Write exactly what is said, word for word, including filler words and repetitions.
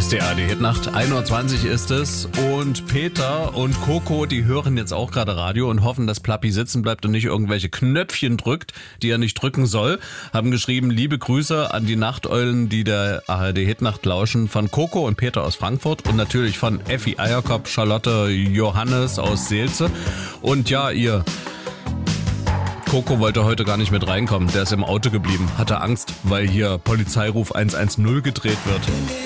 ist die A R D-Hitnacht. ein Uhr zwanzig ist es und Peter und Coco, die hören jetzt auch gerade Radio und hoffen, dass Plappi sitzen bleibt und nicht irgendwelche Knöpfchen drückt, die er nicht drücken soll. Haben geschrieben, liebe Grüße an die Nachteulen, die der A R D-Hitnacht lauschen, von Coco und Peter aus Frankfurt und natürlich von Effi Eierkopf, Charlotte, Johannes aus Seelze. Und ja, ihr... Coco wollte heute gar nicht mit reinkommen, der ist im Auto geblieben, hatte Angst, weil hier Polizeiruf eins eins null gedreht wird.